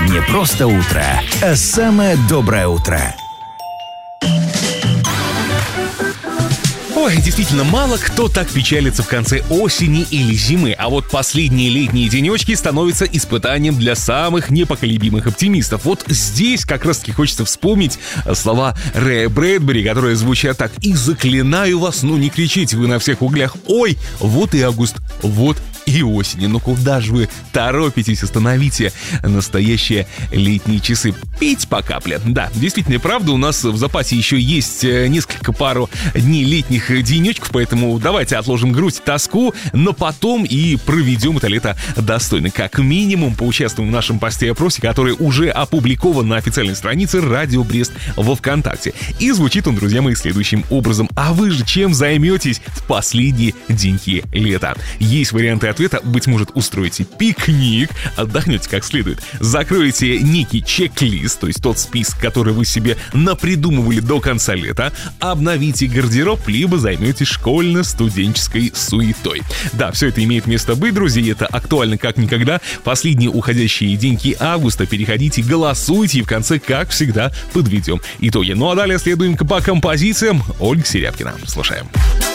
Не просто утро, а самое доброе утро. Ой, действительно, мало кто так печалится в конце осени или зимы, а вот последние летние денечки становятся испытанием для самых непоколебимых оптимистов. Вот здесь как раз-таки хочется вспомнить слова Рэя Брэдбери, которые звучат так: «И заклинаю вас, ну не кричите вы на всех углях, ой, вот и август, вот и осени. Ну куда же вы торопитесь? Остановите настоящие летние часы. Пить по капле». Да, действительно, правда, у нас в запасе еще есть пару дней летних денечков, поэтому давайте отложим грусть, тоску, но потом и проведем это лето достойно. Как минимум, поучаствуем в нашем посте-опросе, который уже опубликован на официальной странице Радио Брест во ВКонтакте. И звучит он, друзья мои, следующим образом. А вы же чем займетесь в последние деньки лета? Есть варианты ответа. Быть может, устроите пикник, отдохнете как следует, закроете некий чек-лист, то есть тот список, который вы себе напридумывали до конца лета, обновите гардероб, либо займетесь школьно-студенческой суетой. Да, все это имеет место быть, друзья, это актуально как никогда. Последние уходящие деньки августа. Переходите, голосуйте и в конце, как всегда, подведем итоги. Ну а далее следуем по композициям. Ольга Серябкина. Слушаем.